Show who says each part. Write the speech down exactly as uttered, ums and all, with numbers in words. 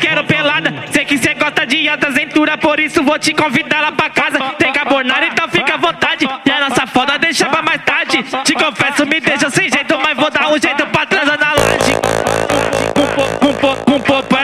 Speaker 1: quero pelada. Sei que cê gosta de alta cintura, por isso vou te convidar lá pra casa. Tem carbonara, então fica à vontade. E a nossa foda deixa pra mais tarde. Te confesso, me deixa sem jeito, mas vou dar um jeito pra trás na laje. Com, com, com, com, com,